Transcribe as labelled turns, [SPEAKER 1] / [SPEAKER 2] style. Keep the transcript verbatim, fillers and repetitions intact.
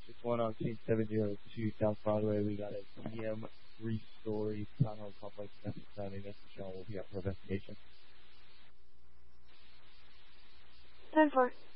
[SPEAKER 1] This one on King seven oh two South Broadway. We got a P M three-story townhome complex in Essex County. Mister Sean will be up for investigation.
[SPEAKER 2] ten four.